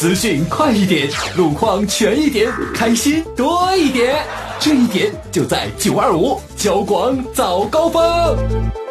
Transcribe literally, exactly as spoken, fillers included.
资讯快一点，路况全一点，开心多一点。这一点就在九二五交广早高峰。